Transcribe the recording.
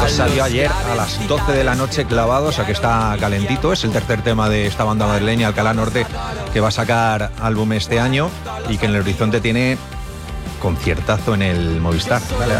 Salió ayer a las 12 de la noche clavado, o sea que está calentito. Es el tercer tema de esta banda madrileña, Alcalá Norte, que va a sacar álbum este año y que en el horizonte tiene conciertazo en el Movistar. Dale.